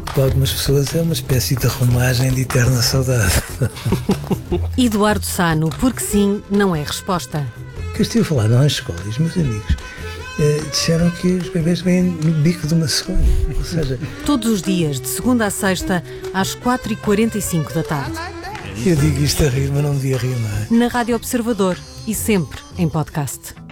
Para algumas pessoas é uma espécie de romagem de eterna saudade. Eduardo Sá, porque sim, não é resposta. Que eu estive a falar nas escolas, meus amigos disseram que os bebês vêm no bico de uma cegonha. Ou seja, todos os dias, de segunda a sexta, às 4h45 da tarde. Eu digo isto a rir, mas não devia rir, não é? Na Rádio Observador e sempre em podcast.